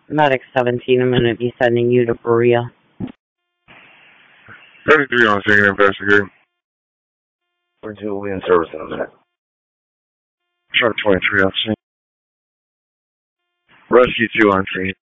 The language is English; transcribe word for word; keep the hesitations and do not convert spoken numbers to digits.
Medic seventeen, I'm going to be sending you to Berea. thirty-three on scene, investigate. forty-two, we in service in a minute. Truck twenty-three on scene. Rescue two on scene.